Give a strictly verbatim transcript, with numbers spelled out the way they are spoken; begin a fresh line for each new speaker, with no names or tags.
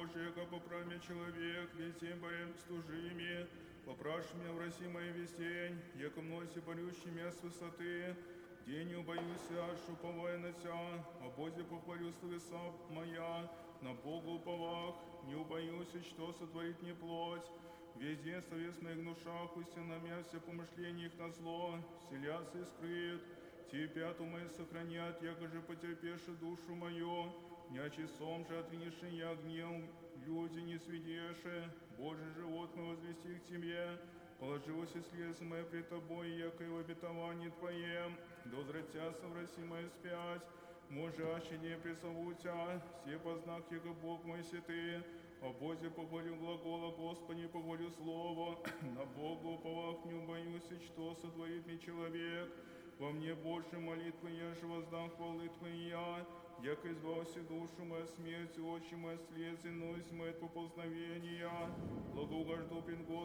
Божие, яко поправь меня человек, ведь всем борем служими. Попрашь меня в России моей весь день, яко мноси борющий меня с высоты. День не убоюсь, аж уповая на Тя, о Бозе похвалю словеса моя, на Бога уповах, не убоюсь, что сотворит мне плоть. Везде совесть моих гнушах, истинно меня все помышления их на зло, вселятся и скрыют. Те пяту мои сохранят, яко же потерпеши душу мою, не часом же отринеши я гнев, люди не свидеши, Божий живот мой возвести к Тебе. Положилось и слезы мои пред Тобой, яко и в обетовании Твоем, да возвратятся в России мои спять, можаще не призову Тя, все познак, яко Бог мой святый, о Бозе похвалю глагола, Господи похвалю слово, на Бога уповах не убоюсь, что сотворит мне человек, во мне больше молитвы, я же воздам хвалы Твоя, яко избавься душу моя смерти, очи моя слезы, нось моя от поползновения, благоугожду пред Господом.